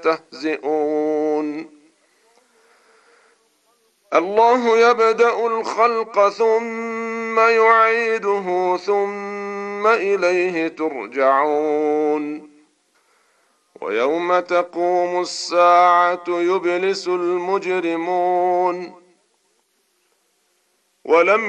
يستهزئون. الله يبدأ الخلق ثم يعيده ثم إليه ترجعون. ويوم تقوم الساعة يبلس المجرمون ولم